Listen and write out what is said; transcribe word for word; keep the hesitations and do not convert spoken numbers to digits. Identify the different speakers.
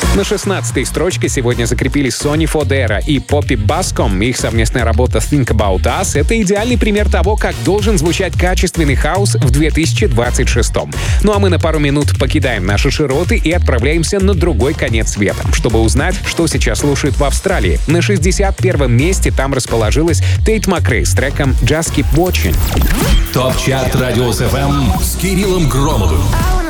Speaker 1: На шестнадцатой строчке сегодня закрепились Сони Фодера и Поппи Баском. Их совместная работа Think About Us — это идеальный пример того, как должен звучать качественный хаус в две тысячи двадцать шестом. Ну а мы на пару минут покидаем наши широты и отправляемся на другой конец света, чтобы узнать, что сейчас слушают в Австралии. На шестьдесят первом месте там расположилась Тейт Макрей с треком Just Keep Watching.
Speaker 2: ТОП-чарт Радиус эф эм с Кириллом Громовым.